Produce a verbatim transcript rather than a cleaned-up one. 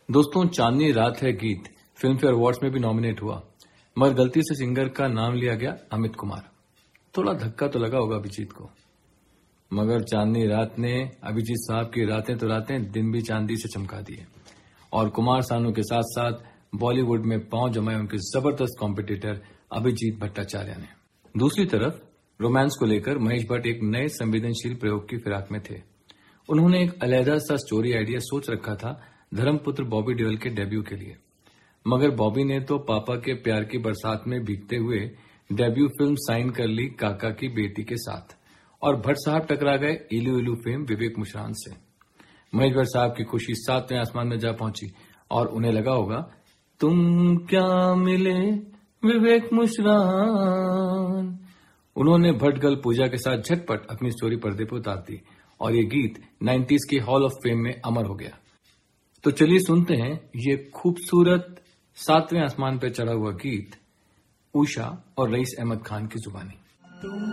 दोस्तों, चांदनी रात है गीत फिल्म फेयर अवार्ड्स में भी नॉमिनेट हुआ, मगर गलती से सिंगर का नाम लिया गया अमित कुमार। थोड़ा धक्का तो लगा होगा अभिजीत को, मगर चांदनी रात ने अभिजीत साहब की रातें तो रातें दिन भी चांदी से चमका दिए और कुमार सानू के साथ साथ बॉलीवुड में पांव जमाए उनके जबरदस्त कॉम्पिटिटर अभिजीत भट्टाचार्य ने। दूसरी तरफ रोमांस को लेकर महेश भट्ट एक नए संवेदनशील प्रयोग की फिराक में थे। उन्होंने एक अलहदा सा स्टोरी आइडिया सोच रखा था धर्मपुत्र बॉबी देओल के डेब्यू के लिए, मगर बॉबी ने तो पापा के प्यार की बरसात में भीगते हुए डेब्यू फिल्म साइन कर ली काका की बेटी के साथ और भट्ट साहब टकरा गए इलू इलू फेम विवेक मुश्रान से। महेश भट्ट साहब की खुशी सातवें आसमान में जा पहुंची और उन्हें लगा होगा तुम क्या मिले विवेक मुश्रान। उन्होंने भट्ट गर्ल पूजा के साथ झटपट अपनी स्टोरी पर्दे पर उतार दी और ये गीत नाइंटीज़ के हॉल ऑफ फेम में अमर हो गया। तो चलिए सुनते हैं ये खूबसूरत सातवें आसमान पर चढ़ा हुआ गीत उषा और रईस अहमद खान की जुबानी।